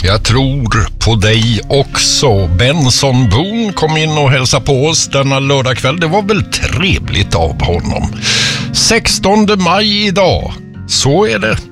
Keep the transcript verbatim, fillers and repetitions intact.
Jag tror på dig också. Benson Boone kom in och hälsade på oss denna lördagkväll. Det var väl trevligt av honom. sextonde maj idag. Så är det.